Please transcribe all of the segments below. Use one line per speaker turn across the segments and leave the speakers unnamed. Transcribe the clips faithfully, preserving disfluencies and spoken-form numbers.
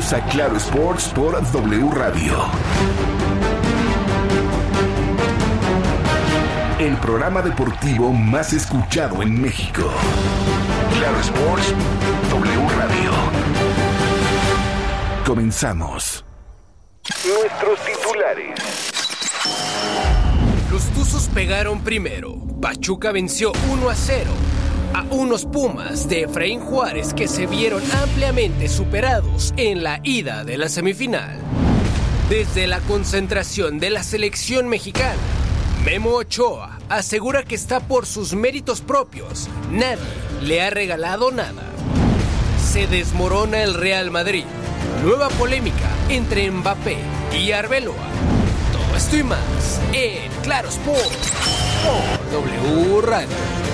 Bienvenidos a Claro Sports por W Radio. El programa deportivo más escuchado en México. Claro Sports, W Radio. Comenzamos. Nuestros titulares.
Los Tuzos pegaron primero. Pachuca venció uno a cero a unos Pumas de Efraín Juárez que se vieron ampliamente superados en la ida de la semifinal. Desde la concentración de la selección mexicana, Memo Ochoa asegura que está por sus méritos propios. Nadie le ha regalado nada. Se desmorona el Real Madrid. Nueva polémica entre Mbappé y Arbeloa. Todo esto y más en Claro Sports por W Radio.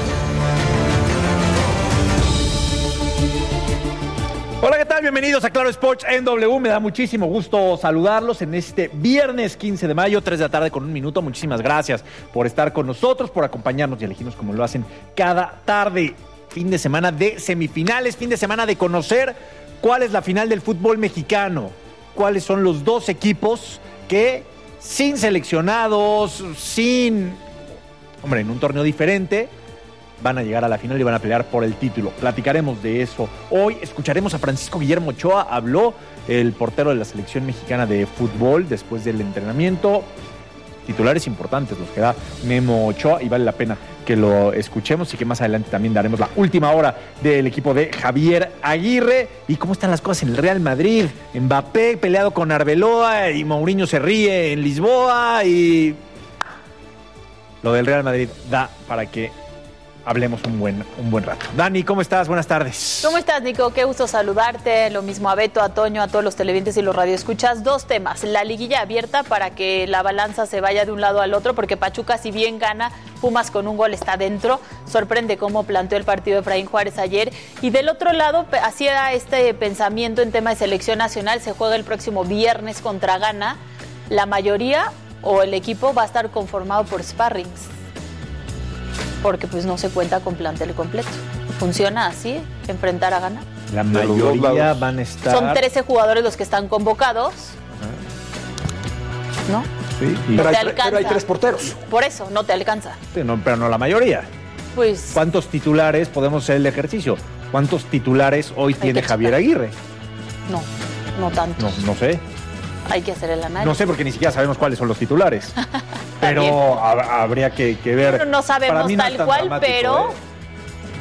Hola, ¿qué tal? Bienvenidos a Claro Sports en W. Me da muchísimo gusto saludarlos en este viernes quince de mayo, tres de la tarde con un minuto. Muchísimas gracias por estar con nosotros, por acompañarnos y elegirnos como lo hacen cada tarde. Fin de semana de semifinales, fin de semana de conocer cuál es la final del fútbol mexicano. Cuáles son los dos equipos que, sin seleccionados, sin... Hombre, en un torneo diferente, van a llegar a la final y van a pelear por el título. Platicaremos de eso. Hoy escucharemos a Francisco Guillermo Ochoa. Habló el portero de la selección mexicana de fútbol después del entrenamiento. Titulares importantes los que da Memo Ochoa y vale la pena que lo escuchemos y que más adelante también daremos la última hora del equipo de Javier Aguirre. ¿Y cómo están las cosas en el Real Madrid? Mbappé peleado con Arbeloa y Mourinho se ríe en Lisboa y... Lo del Real Madrid da para que hablemos un buen, un buen rato. Dani, ¿cómo estás? Buenas tardes.
¿Cómo estás, Nico? Qué gusto saludarte. Lo mismo a Beto, a Toño, a todos los televidentes y los radioescuchas. Dos temas. La liguilla abierta para que la balanza se vaya de un lado al otro, porque Pachuca, si bien gana, Pumas con un gol está dentro. Sorprende cómo planteó el partido de Efraín Juárez ayer. Y del otro lado, hacía este pensamiento en tema de selección nacional. Se juega el próximo viernes contra Ghana. La mayoría o el equipo va a estar conformado por sparrings, porque pues no se cuenta con plantel completo. ¿Funciona así, enfrentar a Ghana?
La mayoría van a estar...
Son trece jugadores los que están convocados. Ajá. ¿No?
Sí. Y...
No
pero,
te
hay,
alcanza.
pero hay tres porteros.
Por eso, no te alcanza.
Sí, no, pero no la mayoría.
Pues...
¿Cuántos titulares podemos hacer el ejercicio? ¿Cuántos titulares hoy tiene Javier Aguirre?
No, no tanto.
No, no sé.
Hay que hacer el análisis.
No sé, porque ni siquiera sabemos cuáles son los titulares. Pero hab- habría que, que ver.
No, no sabemos
Para mí no
tal
es tan
cual, pero
¿eh?